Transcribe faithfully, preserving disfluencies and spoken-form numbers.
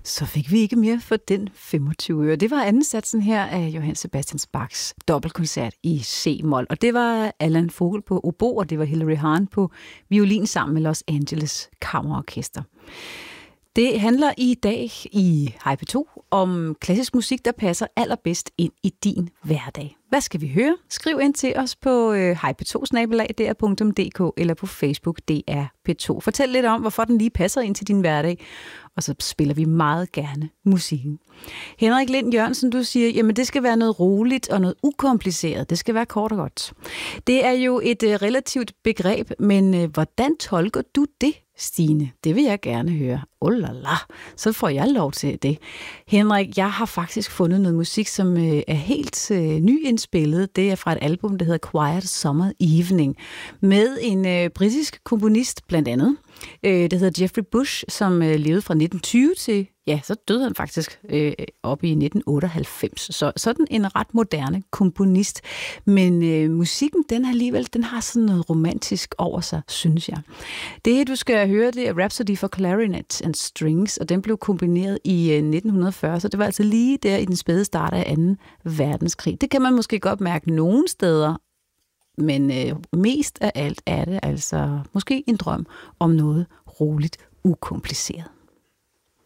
Så fik vi ikke mere for den femogtyve øre. Det var anden satsen her af Johann Sebastian Bachs dobbeltkoncert i C-mol. Og det var Allan Vogel på obo, og det var Hilary Hahn på violin sammen med Los Angeles Kammerorkester. Det handler i dag i Hej P to om klassisk musik, der passer allerbedst ind i din hverdag. Hvad skal vi høre? Skriv ind til os på hej p to snabel-a d r punktum d k eller på Facebook D R P to. Fortæl lidt om, hvorfor den lige passer ind til din hverdag, og så spiller vi meget gerne musikken. Henrik Lind Jørgensen, du siger, jamen det skal være noget roligt og noget ukompliceret. Det skal være kort og godt. Det er jo et uh, relativt begreb, men uh, hvordan tolker du det, Stine? Det vil jeg gerne høre. Oh la la, så får jeg lov til det. Henrik, jeg har faktisk fundet noget musik, som uh, er helt uh, nyindspillet. Det er fra et album, der hedder Quiet Summer Evening, med en uh, britisk komponist blandt andet. Øh, det hedder Jeffrey Bush, som øh, levede fra nitten tyve til, ja, så døde han faktisk øh, op i nitten otteoghalvfems. Så sådan en ret moderne komponist. Men øh, musikken, den alligevel, den har sådan noget romantisk over sig, synes jeg. Det, du skal høre, det er Rhapsody for Clarinet and Strings, og den blev kombineret i øh, nitten fyrre, så det var altså lige der i den spæde start af anden verdenskrig. Det kan man måske godt mærke nogle steder, men øh, mest af alt er det altså måske en drøm om noget roligt, ukompliceret.